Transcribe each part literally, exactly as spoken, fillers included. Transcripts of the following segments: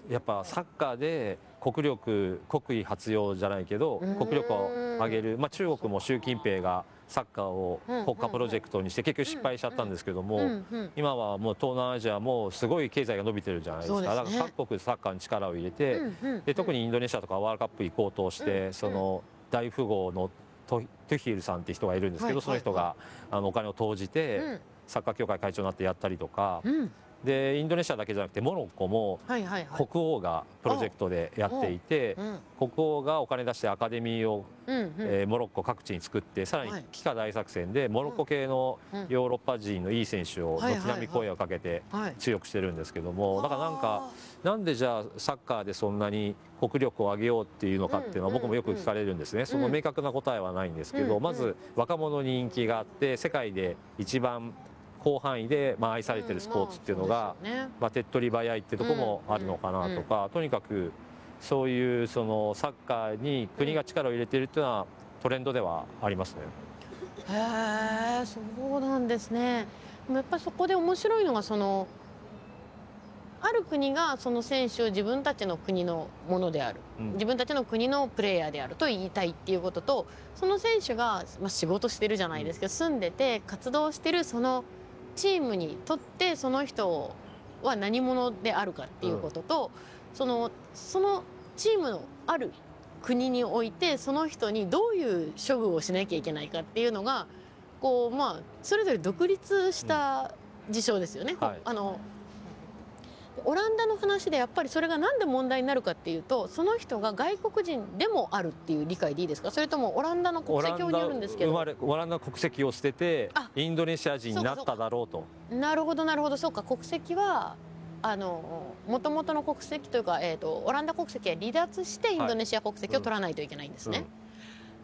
やっぱサッカーで国力国威発揚じゃないけど国力を上げる、まあ、中国も習近平がサッカーを国家プロジェクトにして結局失敗しちゃったんですけども、今はもう東南アジアもすごい経済が伸びてるじゃないですか。だから各国サッカーに力を入れて、で特にインドネシアとかワールドカップ行こうとして、その大富豪のトゥヒルさんって人がいるんですけど、その人があのお金を投じてサッカー協会会長になってやったりとか。でインドネシアだけじゃなくてモロッコも国王がプロジェクトでやっていて、国王がお金出してアカデミーを、えー、モロッコ各地に作って、さらに帰化大作戦でモロッコ系のヨーロッパ人のいい選手を軒並み声をかけて強くしてるんですけども、だからなんかなんでじゃあサッカーでそんなに国力を上げようっていうのかっていうのは僕もよく聞かれるんですね。その明確な答えはないんですけど、まず若者に人気があって世界で一番広範囲でまあ愛されてるスポーツっていうのが、まあ手っ取り早いってとこもあるのかなとか、とにかくそういうそのサッカーに国が力を入れているっていうのはトレンドではありますね。 へえ、そうなんですね。でもやっぱりそこで面白いのが、そのある国がその選手を自分たちの国のものである、うん、自分たちの国のプレイヤーであると言いたいっていうことと、その選手が、まあ、仕事してるじゃないですけど、住んでて活動してるそのチームにとってその人は何者であるかっていうことと、うん、そのそのチームのある国においてその人にどういう処遇をしなきゃいけないかっていうのがこう、まあ、それぞれ独立した事象ですよね。うん、はい、あのオランダの話でやっぱりそれが何で問題になるかっていうと、その人が外国人でもあるっていう理解でいいですか？それともオランダの国籍をによるんですけど、 生まれオランダの国籍を捨ててインドネシア人になっただろうと。 なるほどなるほど、そうか、国籍はあの元々の国籍というか、えーと、オランダ国籍は離脱してインドネシア国籍を取らないといけないんですね。はい、うん、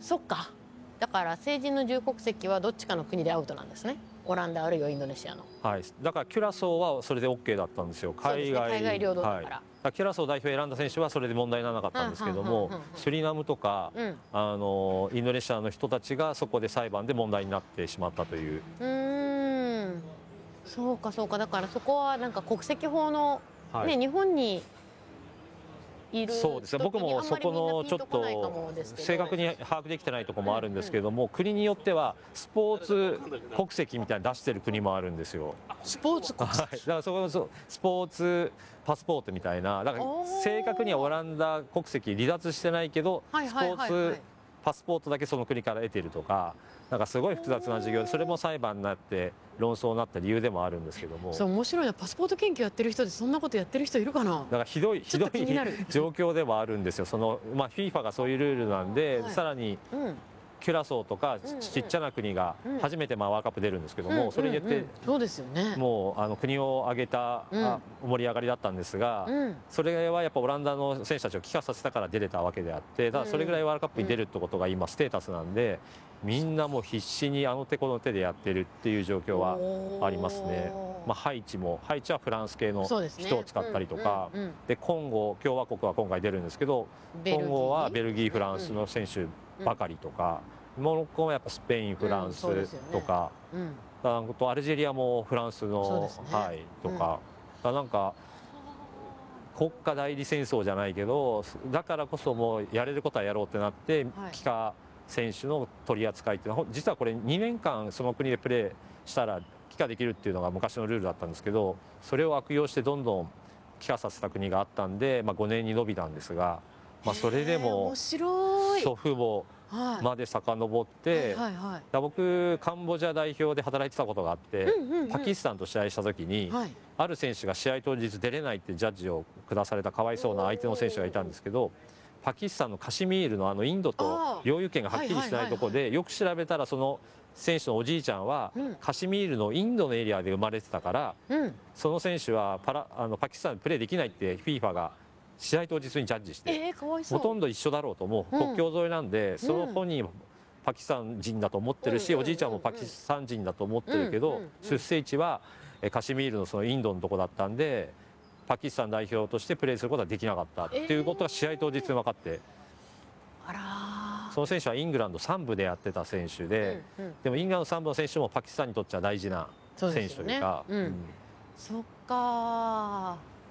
そっか、だから成人の重国籍はどっちかの国でアウトなんですね。オランダあるいはインドネシアの。 はい、だからキュラソーはそれで オーケー だったんですよ。海外、 ね、海外領土だから。 はい、キュラソー代表を選んだ選手はそれで問題にならなかったんですけども、スリナムとか、うん、あのインドネシアの人たちがそこで裁判で問題になってしまったという。 うーん、そうかそうか、だからそこはなんか国籍法の、はい、ね、日本にそうですね、僕もそこのちょっと正確に把握できてないところもあるんですけれども、うんうん、国によってはスポーツ国籍みたいに出してる国もあるんですよ。 スポーツ国籍、はい、 だからそこのスポーツパスポートみたいな、だから正確にはオランダ国籍離脱してないけど、スポーツパスポートだけその国から得てるとか、なんかすごい複雑な事業で、それも裁判になって論争になった理由でもあるんですけども。 そう、面白いな、パスポート研究やってる人でそんなことやってる人いるかな。 だからひどいひどい状況ではあるんですよ。そのまあ フィファ がそういうルールなんで、はい、さらに、うん、キュラソーとかちっちゃな国が初めてまあワールドカップ出るんですけども、それによってそうですよね、 もうあの国を挙げた盛り上がりだったんですが、それはやっぱオランダの選手たちを帰化させたから出れたわけであって、ただそれぐらいワールドカップに出るってことが今ステータスなんで、みんなもう必死にあの手この手でやってるっていう状況はありますね。まあ、ハイチもハイチはフランス系の人を使ったりとかで、コンゴ共和国は今回出るんですけど、コンゴはベルギーフランスの選手ばかりとか、モロッコはやっぱスペインフランスとか、あとアルジェリアもフランスの、はい、とか、だなんか国家代理戦争じゃないけど、だからこそもうやれることはやろうってなって帰化選手の取り扱いっていうのは、実はこれにねんかんその国でプレーしたら帰化できるっていうのが昔のルールだったんですけど、それを悪用してどんどん帰化させた国があったんで、まあ、ごねんに延びたんですが、まあ、それでも祖父母まで遡って、僕カンボジア代表で働いてたことがあって、パキスタンと試合した時に、はい、ある選手が試合当日出れないってジャッジを下されたかわいそうな相手の選手がいたんですけど、パキスタンのカシミールのあのインドと領有権がはっきりしないところで、よく調べたらその選手のおじいちゃんは、うん、カシミールのインドのエリアで生まれてたから、うん、その選手はパラあのパキスタンでプレーできないって フィファ が試合当日にジャッジして、 えー、かわいそう、 ほとんど一緒だろうと、もう国境沿いなんで、うん、その本人パキスタン人だと思ってるし、おじいちゃんもパキスタン人だと思ってるけど、出生地はカシミールのそのインドのとこだったんで、パキスタン代表としてプレーすることはできなかったっていうことが試合当日に分かって、 あら、 その選手はイングランドさん部でやってた選手で、うんうん、でもイングランドさん部の選手もパキスタンにとっては大事な選手というか。 そっか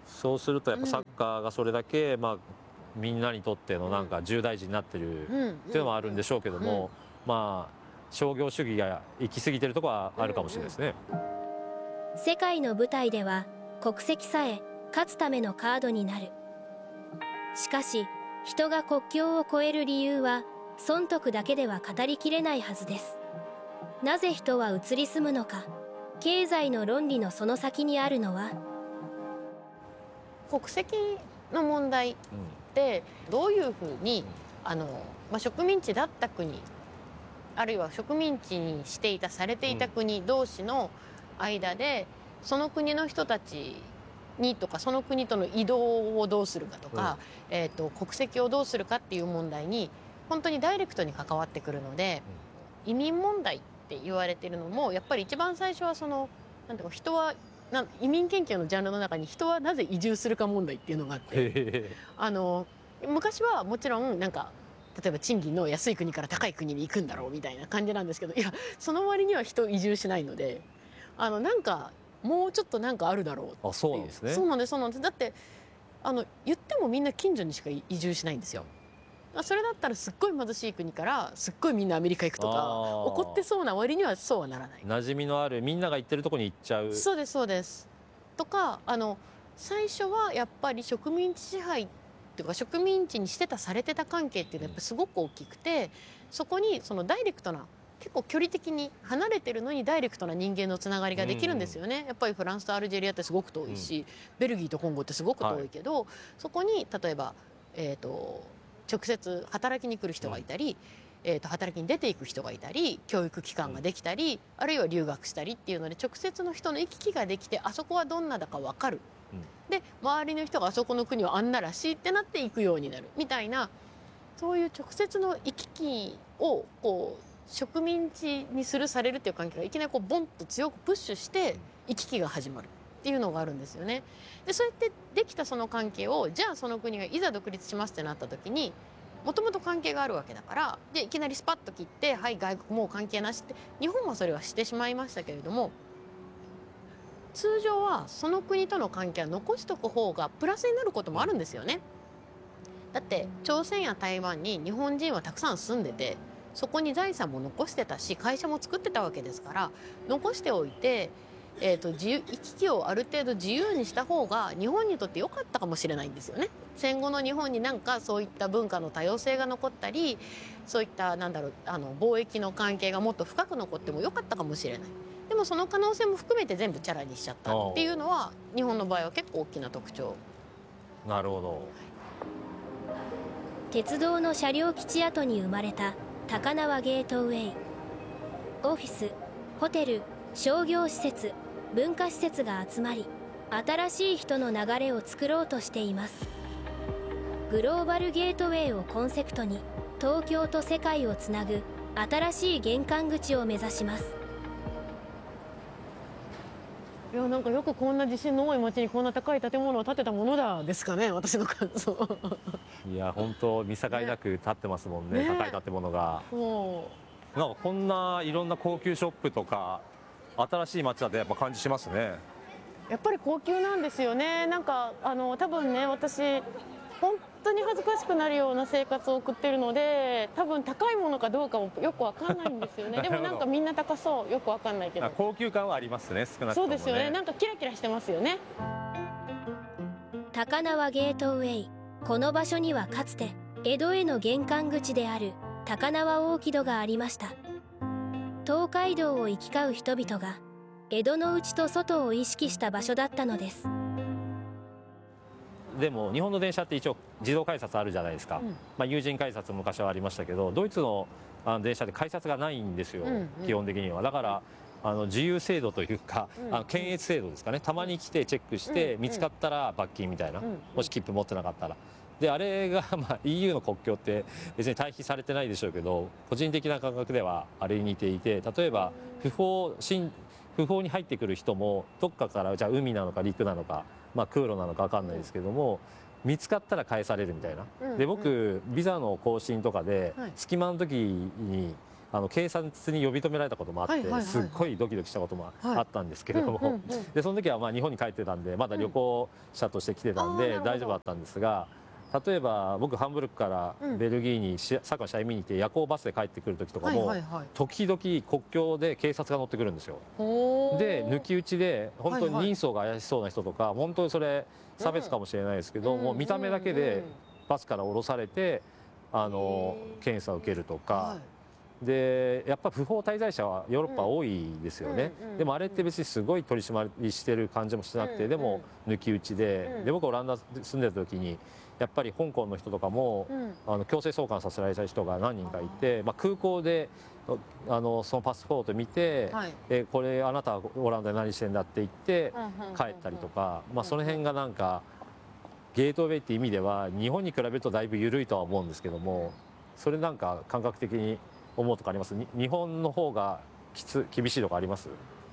そうするとやっぱサッカーがそれだけ、まあ、みんなにとってのなんか重大事になってるっていうのもあるんでしょうけども、まあ商業主義が行き過ぎてるところはあるかもしれないですね。 世界の舞台では国籍さえ勝つためのカードになる。しかし人が国境を越える理由は損得だけでは語りきれないはずです。なぜ人は移り住むのか。経済の論理のその先にあるのは、 国籍の問題ってどういうふうにあの、まあ、植民地だった国あるいは植民地にしていたされていた国同士の間でその国の人たちにとかその国との移動をどうするかとか、うん、えーと、国籍をどうするかっていう問題に本当にダイレクトに関わってくるので、うん、移民問題って言われてるのもやっぱり一番最初はそのなんていうか人はな移民研究のジャンルの中に人はなぜ移住するか問題っていうのがあってあの昔はもちろんなんか例えば賃金の安い国から高い国に行くんだろうみたいな感じなんですけど、いやその割には人移住しないので、あのなんかもうちょっとなんかあるだろうっていう。 あ、そうなんですね。 そうなんですそうなんです。だってあの言ってもみんな近所にしか移住しないんですよ。それだったらすっごい貧しい国からすっごいみんなアメリカ行くとか怒ってそうな割にはそうはならない。 馴染みのあるみんなが行ってるとこに行っちゃう。 そうですそうです。とかあの最初はやっぱり植民地支配っていうか植民地にしてたされてた関係っていうのはやっぱすごく大きくて、そこにそのダイレクトな結構距離的に離れてるのにダイレクトな人間のつながりができるんですよね、うん、やっぱりフランスとアルジェリアってすごく遠いし、うん、ベルギーとコンゴってすごく遠いけど、はい、そこに例えば、えーと、直接働きに来る人がいたり、うん、えーと、働きに出ていく人がいたり教育機関ができたり、うん、あるいは留学したりっていうので直接の人の行き来ができてあそこはどんなだか分かる、うん、で周りの人があそこの国はあんならしいってなっていくようになるみたいな、そういう直接の行き来をこう植民地にするされるっていう関係がいきなりこうボンと強くプッシュして行き来が始まるっていうのがあるんですよね。でそうやってできたその関係をじゃあその国がいざ独立しますってなった時にもともと関係があるわけだからでいきなりスパッと切ってはい外国もう関係なしって日本はそれはしてしまいましたけれども、通常はその国との関係は残しとく方がプラスになることもあるんですよね。だって朝鮮や台湾に日本人はたくさん住んでてそこに財産も残してたし会社も作ってたわけですから残しておいて、えーと、自由行き来をある程度自由にした方が日本にとって良かったかもしれないんですよね。戦後の日本になんかそういった文化の多様性が残ったりそういったなんだろうあの貿易の関係がもっと深く残っても良かったかもしれない。でもその可能性も含めて全部チャラにしちゃったっていうのは日本の場合は結構大きな特徴。 なるほど。 鉄道の車両基地跡に生まれた高輪ゲートウェイ。オフィス、ホテル、商業施設、文化施設が集まり新しい人の流れを作ろうとしています。グローバルゲートウェイをコンセプトに東京と世界をつなぐ新しい玄関口を目指します。 いやなんかよくこんな地震の多い町にこんな高い建物を建てたものだですかね、私の感想。 いや本当見境なく建ってますもんね、ね、高い建物が。もうなんかこんないろんな高級ショップとか新しい街だってやっぱ感じしますね。 やっぱり高級なんですよね。なんかあの多分ね私本当に恥ずかしくなるような生活を送ってるので多分高いものかどうかもよくわかんないんですよね。でもなんかみんな高そう、よくわかんないけど高級感はありますね、少なくともね。 そうですよね、なんかキラキラしてますよね。 高輪ゲートウェイ、この場所にはかつて江戸への玄関口である高輪大木戸がありました。東海道を行き交う人々が江戸の内と外を意識した場所だったのです。 でも日本の電車って一応自動改札あるじゃないですか、うん、まあ、有人改札昔はありましたけどドイツのあの電車で改札がないんですよ、うんうん、基本的には。だからあの自由制度というか、うん、あの検閲制度ですかね、たまに来てチェックして、うん、見つかったら罰金みたいな、うん、もし切符持ってなかったら。であれが、まあ、イーユー の国境って別に対比されてないでしょうけど個人的な感覚ではあれに似ていて、例えば不法侵不法に入ってくる人もどっかからじゃあ海なのか陸なのか、まあ、空路なのか分かんないですけども、うん、見つかったら返されるみたいな、うん、で僕ビザの更新とかで、はい、隙間の時にあの警察に呼び止められたこともあって、はいはいはいはい、すっごいドキドキしたこともあったんですけれども、はいうんうんうん、でその時はまあ日本に帰ってたんでまだ旅行者として来てたんで大丈夫だったんですが、例えば僕ハンブルクからベルギーにサッカーの試合見に行って夜行バスで帰ってくる時とかも、はいはいはい、時々国境で警察が乗ってくるんですよ。で抜き打ちで本当に人相が怪しそうな人とか、はいはい、本当にそれ差別かもしれないですけど、うん、もう見た目だけでバスから降ろされてあの検査を受けるとか。はい、でやっぱ不法滞在者はヨーロッパ多いですよね、うんうんうん、でもあれって別にすごい取り締まりしてる感じもしなくて、うんうん、でも抜き打ちで、うん、で僕オランダ住んでた時にやっぱり香港の人とかも、うん、あの強制送還させられた人が何人かいて、まあ、空港であのそのパスポート見て、はい、えこれあなたはオランダで何してんだって言って帰ったりとか、まあ、その辺がなんかゲートウェイって意味では日本に比べるとだいぶ緩いとは思うんですけども、それなんか感覚的に思うとかあります？日本の方がきつ厳しいとかあります？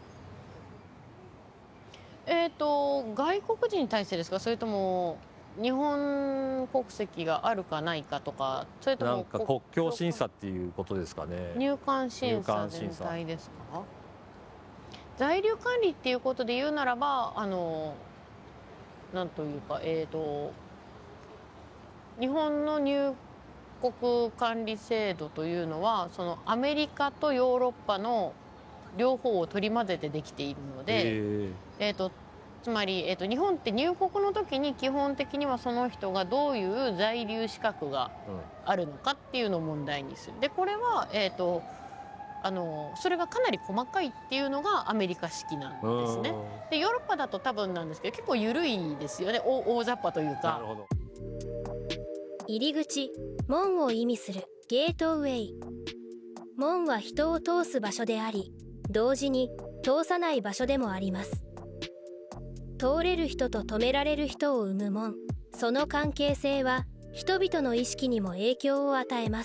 えっと外国人に対してですか、それとも日本国籍があるかないかとか、それともなんか国境審査っていうことですかね。 入管審査全体ですか？在留管理っていうことで言うならば、あのなんというか、えっと日本の入国管理制度というのはそのアメリカとヨーロッパの両方を取り混ぜてできているので、えーとつまり、えーと日本って入国の時に基本的にはその人がどういう在留資格があるのかっていうのを問題にする。でこれは、えーとあのそれがかなり細かいっていうのがアメリカ式なんですね。でヨーロッパだと多分なんですけど結構緩いですよね、大大雑把というか。 なるほど。 入り口、門を意味するゲートウェイ。門は人を通す場所であり、同時に通さない場所でもあります。通れる人と止められる人を生む門、その関係性は人々の意識にも影響を与えます。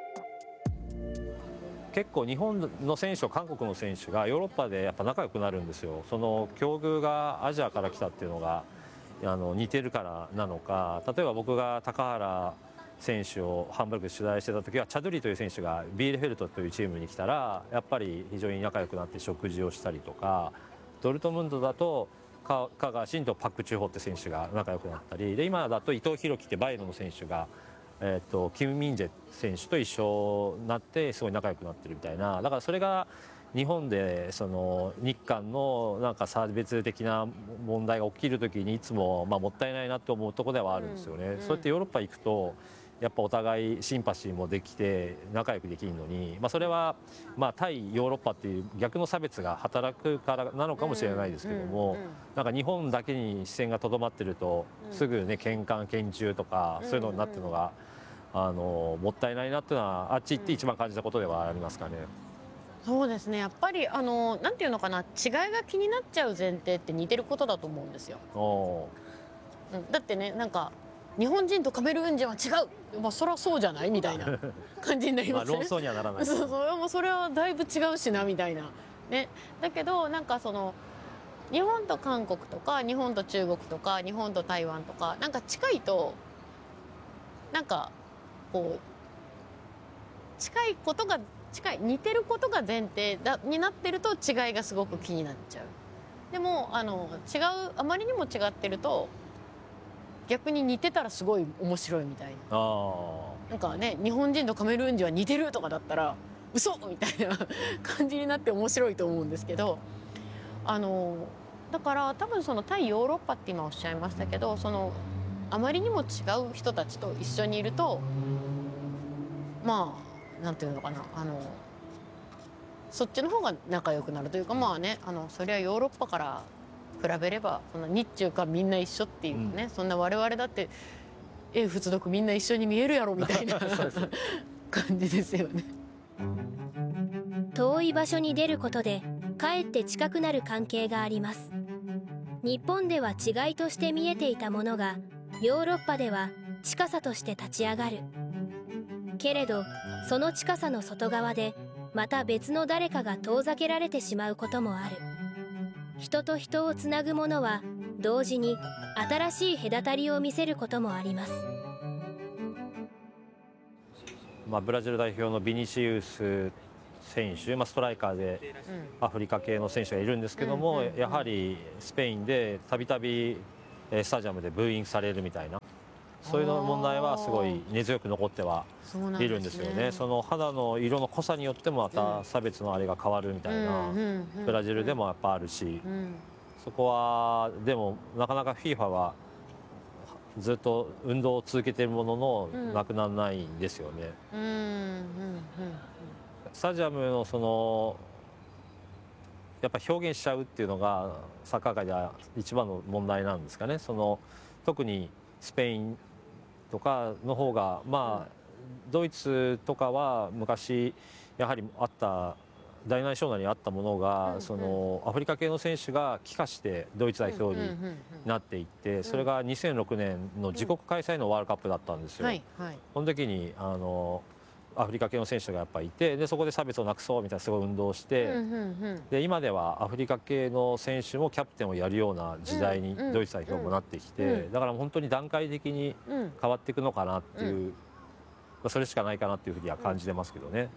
結構日本の選手と韓国の選手がヨーロッパでやっぱ仲良くなるんですよ。その境遇がアジアから来たっていうのがあの似てるからなのか、例えば僕が高原選手をハンブルクで取材してた時はチャドゥリという選手がビーレフェルトというチームに来たらやっぱり非常に仲良くなって食事をしたりとか、ドルトムントだと香川真とパク・チュホって選手が仲良くなったりで、今だと伊藤洋輝ってバイエルンの選手が、えー、とキム・ミンジェ選手と一緒になってすごい仲良くなってるみたいな。だからそれが日本でその日韓のなんか差別的な問題が起きるときにいつもまあもったいないなって思うところではあるんですよね。うんうん、そうやってヨーロッパ行くとやっぱお互いシンパシーもできて仲良くできるのに、まあ、それはまあ対ヨーロッパっていう逆の差別が働くからなのかもしれないですけども、なんか日本だけに視線がとどまってるとすぐね喧嘩拳銃とかそういうのになってるのがあのもったいないなっていうのはあっち行って一番感じたことではありますかね。 そうですね、やっぱりあのなんていうのかな、違いが気になっちゃう前提って似てることだと思うんですよ。うん、だってね、なんか日本人とカメルーン人は違う、まあ、そりゃそうじゃないみたいな感じになりますね。 まあ論争にはならない。 そうそう、それもそれはだいぶ違うしなみたいな、ね、だけどなんかその日本と韓国とか日本と中国とか日本と台湾とかなんか近いとなんかこう近いことが近い似てることが前提だになってると違いがすごく気になっちゃう。でもあの違うあまりにも違ってると逆に似てたらすごい面白いみたいな。あなんかね、日本人とカメルーン人は似てるとかだったら嘘みたいな感じになって面白いと思うんですけど、あのだから多分その対ヨーロッパって今おっしゃいましたけど、そのあまりにも違う人たちと一緒にいるとまあなんていうのかな、あのそっちの方が仲良くなるというか、まあね、あのそりゃヨーロッパから比べればそんな日中韓みんな一緒っていうね、うん、そんな我々だって英仏独みんな一緒に見えるやろみたいな感じですよね。 遠い場所に出ることでかえって近くなる関係があります。日本では違いとして見えていたものがヨーロッパでは近さとして立ち上がる。けれどその近さの外側でまた別の誰かが遠ざけられてしまうこともある。人と人をつなぐものは同時に新しい隔たりを見せることもあります。 まあ、ブラジル代表のビニシウス選手、まあ、ストライカーでアフリカ系の選手がいるんですけども、やはりスペインでたびたびスタジアムでブーイングされるみたいな、そういうの問題はすごい根強く残ってはいるんですよね。その肌の色の濃さによってもまた差別のあれが変わるみたいな、ブラジルでもやっぱあるし、そこはでもなかなか FIFA はずっと運動を続けているもののなくならないんですよね。スタジアムのそのやっぱ表現しちゃうっていうのがサッカー界では一番の問題なんですかね。その特にスペインとかの方が、まあドイツとかは昔やはりあった大内障難にあったものが、そのアフリカ系の選手が帰化してドイツ代表になっていって、それがにせんろくねんの自国開催のワールドカップだったんですよ。その時にあのアフリカ系の選手がやっぱりいて、でそこで差別をなくそうみたいなすごい運動をして、で今ではアフリカ系の選手もキャプテンをやるような時代にドイツ代表もなってきて、だから本当に段階的に変わっていくのかなっていう、それしかないかなっていうふうには感じてますけどね。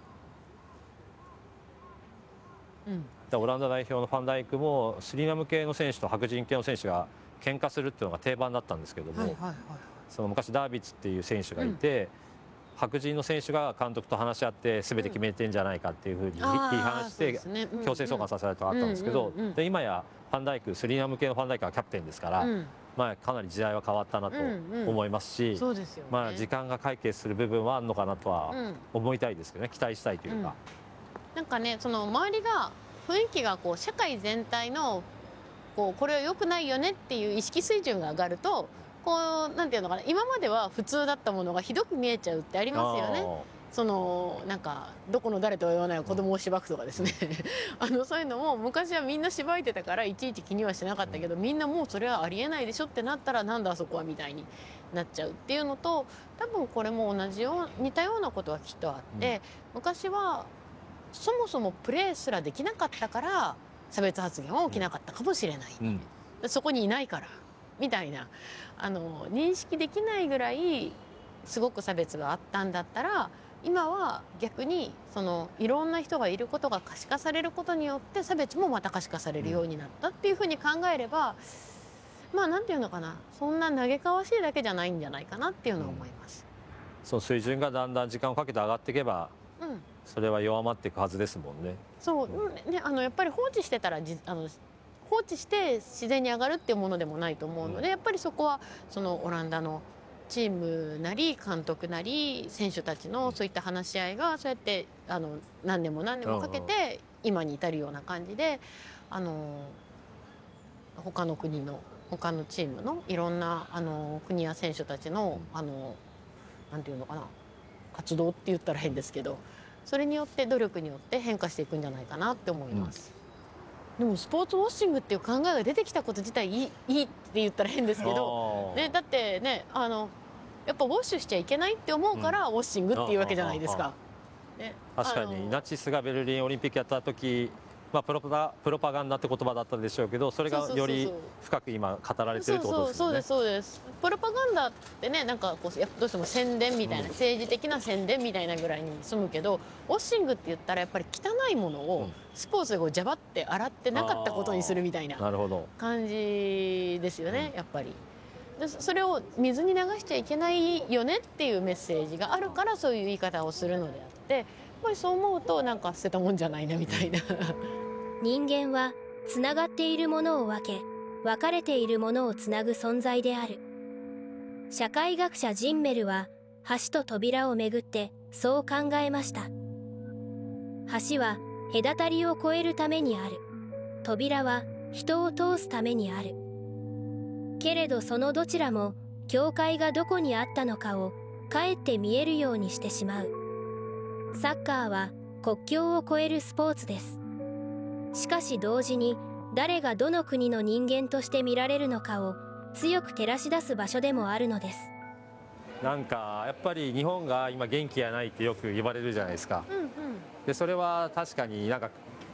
オランダ代表のファンダイクもスリナム系の選手と白人系の選手が喧嘩するっていうのが定番だったんですけども、その昔ダービッツっていう選手がいて、白人の選手が監督と話し合って全て決めてんじゃないかっていうふうに批判して強制送還させられたことがあったんですけど、で今やファンダイクスリナム系のファンダイクがキャプテンですから、まあかなり時代は変わったなと思いますし、まあ時間が解決する部分はあるのかなとは思いたいですけどね、期待したいというか。 なんかね、その周りが雰囲気がこう社会全体のこうこれは良くないよねっていう意識水準が上がると、こうなんていうのかな、今までは普通だったものがひどく見えちゃうってありますよね。そのなんかどこの誰とは言わない子供をしばくとかですねあのそういうのも昔はみんなしばいてたからいちいち気にはしてなかったけど、みんなもうそれはありえないでしょってなったら、なんだあそこはみたいになっちゃうっていうのと、多分これも同じよう似たようなことはきっとあって、昔はそもそもプレーすらできなかったから差別発言は起きなかったかもしれない、うん、そこにいないからみたいな、あの認識できないぐらいすごく差別があったんだったら、今は逆にそのいろんな人がいることが可視化されることによって差別もまた可視化されるようになったっていうふうに考えれば、まあなんていうのかな、そんな嘆かわしいだけじゃないんじゃないかなっていうのは思います。 うん、その水準がだんだん時間をかけて上がっていけば、うん、それは弱まっていくはずですもんね。 そう、うん、ね、あのやっぱり放置してたらじあの放置して自然に上がるっていうものでもないと思うので、うん、やっぱりそこはそのオランダのチームなり監督なり選手たちのそういった話し合いがそうやってあの何年も何年もかけて今に至るような感じで、あの他の国の他のチームのいろんなあの国や選手たちのあのなんていうのかな、活動って言ったら変ですけど、それによって努力によって変化していくんじゃないかなって思います。うん、でもスポーツウォッシングっていう考えが出てきたこと自体いい、いいって言ったら変ですけど、ね、だってね、あのやっぱウォッシュしちゃいけないって思うからウォッシングっていうわけじゃないですか。 ね、確かにナチスがベルリンオリンピックやった時、まあ、プロパプロパガンダって言葉だったでしょうけど、それがより深く今語られてるってことですよね。 そうです、そうです。プロパガンダってね、なんかこうやっぱどうしても宣伝みたいな、うん、政治的な宣伝みたいなぐらいに済むけど、ウォッシングって言ったらやっぱり汚いものをスポーツでこうジャバって洗ってなかったことにするみたいな感じですよね、やっぱり。でそれを水に流しちゃいけないよねっていうメッセージがあるからそういう言い方をするのであって、やっぱりそう思うとなんか捨てたもんじゃないなみたいな。 人間はつながっているものを分け、分かれているものをつなぐ存在である。社会学者ジンメルは橋と扉をめぐってそう考えました。橋は隔たりを越えるためにある。扉は人を通すためにある。けれどそのどちらも境界がどこにあったのかをかえって見えるようにしてしまう。サッカーは国境を越えるスポーツです。しかし同時に誰がどの国の人間として見られるのかを強く照らし出す場所でもあるのです。 なんかやっぱり日本が今元気やないってよく言われるじゃないですか。 うんうん、 でそれは確かになんか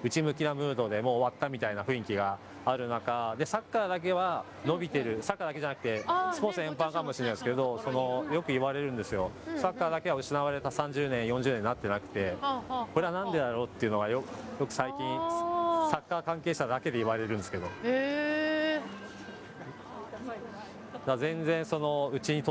内向きなムードでもう終わったみたいな雰囲気がある中で、サッカーだけは伸びてる、サッカーだけじゃなくてスポーツ全般かもしれないですけど、そのよく言われるんですよ、サッカーだけは失われたさんじゅうねんよんじゅうねんになってなくて、これはなんでだろうっていうのが よ, よく最近サッカー関係者だけで言われるんですけど、だから全然そのうちに